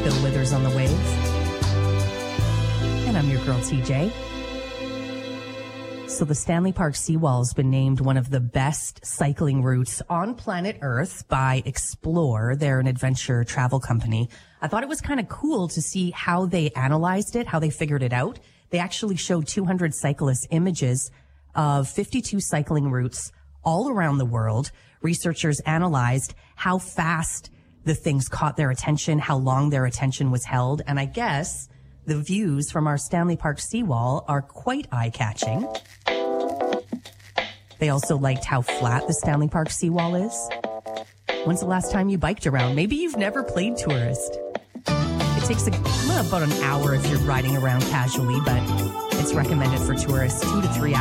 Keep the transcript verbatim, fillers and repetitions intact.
Bill Withers on the Wave. And I'm your girl, T J. So the Stanley Park Seawall has been named one of the best cycling routes on planet Earth by Explore. They're an adventure travel company. I thought it was kind of cool to see how they analyzed it, how they figured it out. They actually showed two hundred cyclists images of fifty-two cycling routes all around the world. Researchers analyzed how fast the things caught their attention, how long their attention was held. And I guess the views from our Stanley Park Seawall are quite eye-catching. They also liked how flat the Stanley Park Seawall is. When's the last time you biked around? Maybe you've never played tourist. It takes a, well, about an hour if you're riding around casually, but it's recommended for tourists two to three hours.